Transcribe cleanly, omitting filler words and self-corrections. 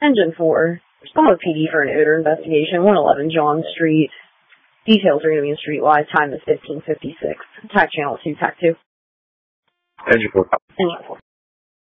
Engine 4. Respond with PD for an odor investigation. 111 John Street. Details are going to be in Streetwise. Time is 15:56. TAC Channel 2, TAC 2. Engine 4. Engine 4.